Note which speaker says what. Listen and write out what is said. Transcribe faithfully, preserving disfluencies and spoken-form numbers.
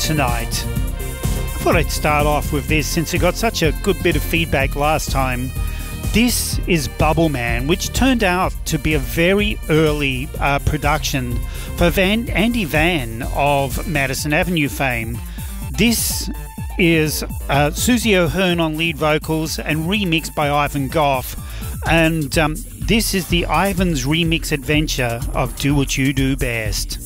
Speaker 1: tonight. I thought I'd start off with this since it got such a good bit of feedback last time. This is Bubble Man, which turned out to be a very early uh, production for Van, Andy Van of Madison Avenue fame. This is uh, Susie O'Hearn on lead vocals and remixed by Ivan Goff. And um, this is the Ivan's Remix Adventure of Do What You Do Best.